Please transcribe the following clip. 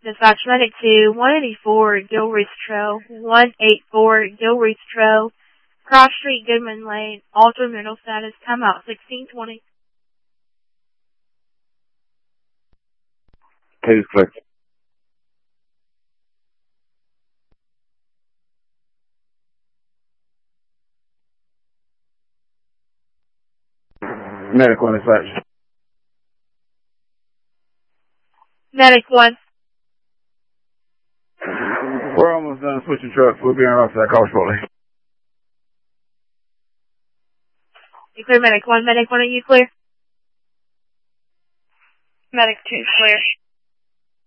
Dispatch Medic 2, 184 Gilreath Trail, 184 Gilreath Trail, Cross Street, Goodman Lane, altered mental status, timeout 1620. Case clear. Medic 1 dispatch. Medic 1. We're almost done switching trucks. We'll be on route to that call shortly. You clear Medic 1. Medic 1, are you clear? Medic 2 clear.